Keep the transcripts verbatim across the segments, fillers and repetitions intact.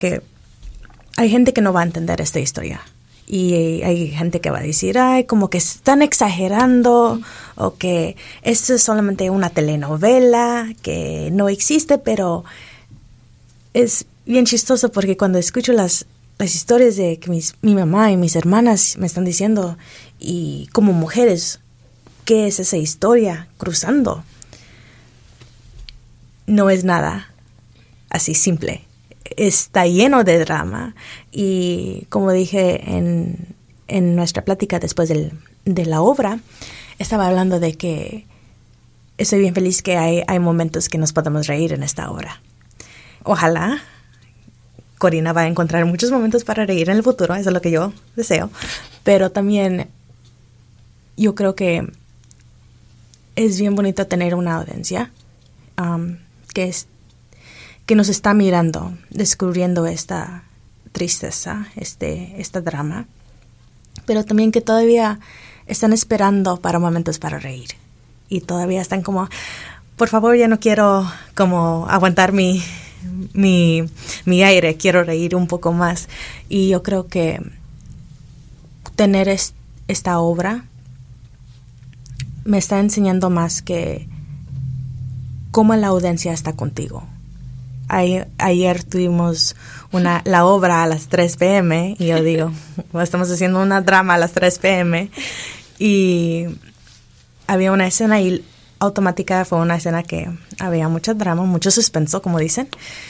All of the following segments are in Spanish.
que hay gente que no va a entender esta historia. Y hay gente que va a decir, ay, como que están exagerando, o que esto es solamente una telenovela que no existe, pero es bien chistoso porque cuando escucho las, las historias de que mis, mi mamá y mis hermanas me están diciendo, y como mujeres, ¿qué es esa historia cruzando? No es nada así simple. Está lleno de drama y como dije en, en nuestra plática después del, de la obra, estaba hablando de que estoy bien feliz que hay, hay momentos que nos podemos reír en esta obra. Ojalá Corina va a encontrar muchos momentos para reír en el futuro, eso es lo que yo deseo, pero también yo creo que es bien bonito tener una audiencia um, que es que nos está mirando, descubriendo esta tristeza, este, este drama, pero también que todavía están esperando para momentos para reír. Y todavía están como, por favor, ya no quiero como aguantar mi, mi, mi aire, quiero reír un poco más. Y yo creo que tener es, esta obra me está enseñando más que cómo la audiencia está contigo. Ayer, ayer tuvimos una, la obra a las tres pe eme y yo digo, estamos haciendo una drama a las tres pe eme y había una escena y automática fue una escena que había mucho drama, mucho suspenso, como dicen,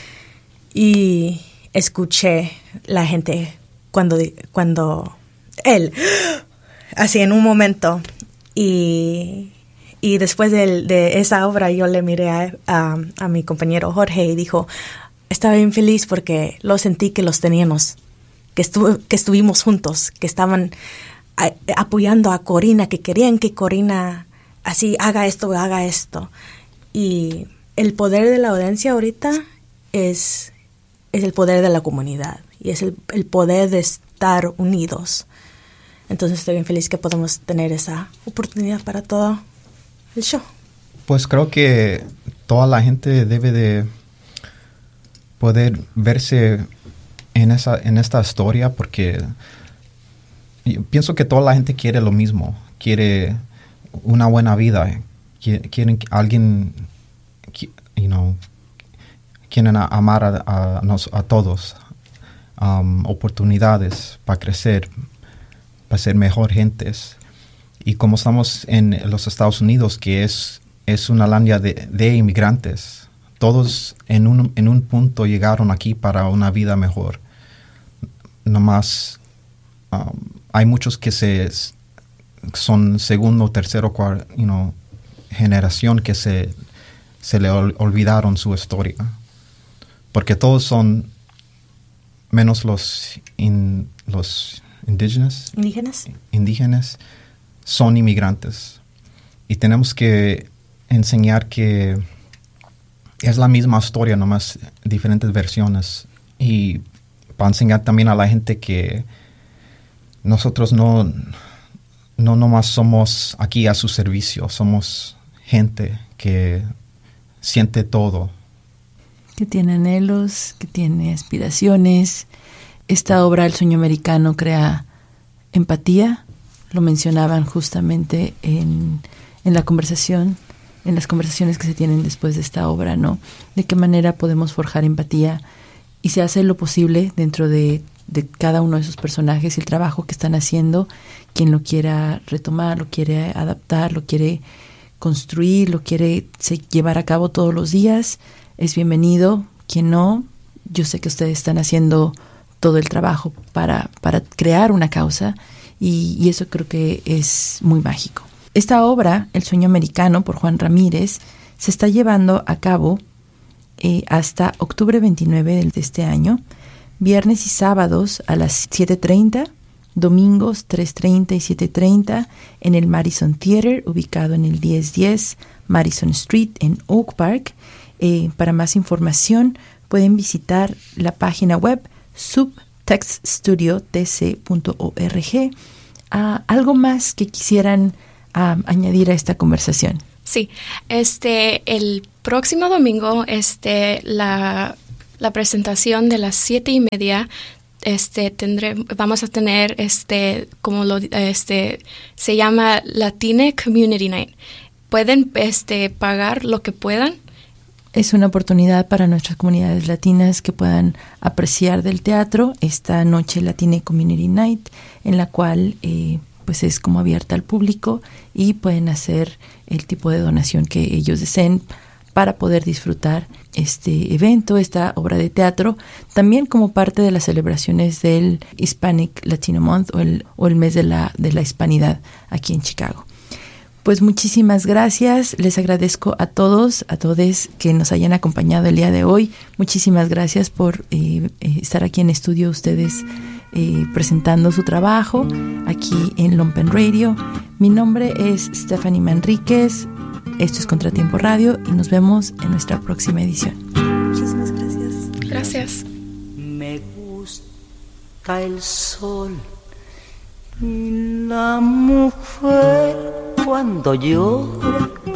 y escuché la gente cuando, cuando él, así en un momento, y... Y después de, de esa obra yo le miré a, a, a mi compañero Jorge y dijo, estaba bien feliz porque lo sentí que los teníamos, que, estu que estuvimos juntos, que estaban a, apoyando a Corina, que querían que Corina así haga esto, haga esto. Y el poder de la audiencia ahorita es, es el poder de la comunidad y es el, el poder de estar unidos. Entonces estoy bien feliz que podemos tener esa oportunidad para todo el show. Pues creo que toda la gente debe de poder verse en esa en esta historia porque yo pienso que toda la gente quiere lo mismo, quiere una buena vida, quieren, quieren alguien, you know, quieren amar a, a, nos, a todos, um, oportunidades para crecer, para ser mejor gentes. Y como estamos en los Estados Unidos, que es, es una landa de, de inmigrantes, todos en un, en un punto llegaron aquí para una vida mejor. Nomás um, hay muchos que se son segundo, tercero, cuarto, you know, generación que se, se le ol, olvidaron su historia. Porque todos son, menos los, in, los indígenas. Indígenas. Indígenas. Son inmigrantes y tenemos que enseñar que es la misma historia, nomás diferentes versiones, y para enseñar también a la gente que nosotros no no nomás somos aquí a su servicio, somos gente que siente todo, que tiene anhelos, que tiene aspiraciones. Esta obra, El sueño americano, crea empatía. Lo mencionaban justamente en, en la conversación, en las conversaciones que se tienen después de esta obra, ¿no? De qué manera podemos forjar empatía y se hace lo posible dentro de, de cada uno de esos personajes y el trabajo que están haciendo. Quien lo quiera retomar, lo quiere adaptar, lo quiere construir, lo quiere se, llevar a cabo todos los días, es bienvenido. Quien no, yo sé que ustedes están haciendo todo el trabajo para, para crear una causa. Y, y eso creo que es muy mágico. Esta obra, El sueño americano, por Juan Ramírez, se está llevando a cabo eh, hasta octubre veintinueve de este año, viernes y sábados a las siete treinta, domingos tres treinta y siete treinta en el Madison Theater, ubicado en el diez diez Madison Street en Oak Park. Eh, para más información pueden visitar la página web subtext studio t c punto org. Uh, ¿Algo más que quisieran uh, añadir a esta conversación? Sí, este, el próximo domingo, este, la la presentación de las siete y media. Este tendré, vamos a tener este como lo este se llama Latina Community Night. Pueden este pagar lo que puedan. Es una oportunidad para nuestras comunidades latinas que puedan apreciar del teatro esta noche Latina Community Night, en la cual eh, pues es como abierta al público y pueden hacer el tipo de donación que ellos deseen para poder disfrutar este evento, esta obra de teatro, también como parte de las celebraciones del Hispanic Latino Month o el, o el mes de la, de la hispanidad aquí en Chicago. Pues muchísimas gracias, les agradezco a todos, a todos que nos hayan acompañado el día de hoy. Muchísimas gracias por eh, eh, estar aquí en estudio ustedes eh, presentando su trabajo aquí en Lumpen Radio. Mi nombre es Stephanie Manríquez. Esto es Contratiempo Radio y nos vemos en nuestra próxima edición. Muchísimas gracias. Gracias. Me gusta el sol y la mujer cuando llora